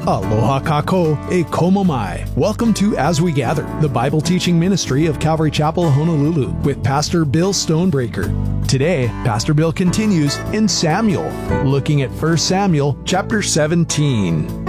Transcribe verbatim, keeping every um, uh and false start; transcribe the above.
Aloha kako e komo mai. Welcome to As We Gather, the Bible teaching ministry of Calvary Chapel, Honolulu, with Pastor Bill Stonebreaker. Today, Pastor Bill continues in Samuel, looking at First Samuel chapter seventeen.